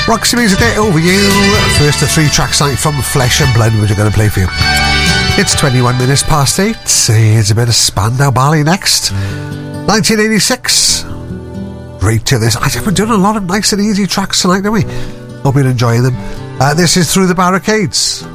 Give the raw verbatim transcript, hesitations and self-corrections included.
Roxy Music Day Over You. First of three tracks tonight from Flesh and Blood, which are going to play for you. It's twenty-one minutes past eight. Here's a bit of Spandau Ballet next. nineteen eighty-six. Right to this. I've been doing a lot of nice and easy tracks tonight, don't we? Hope you're enjoying them. Uh, this is Through the Barricades.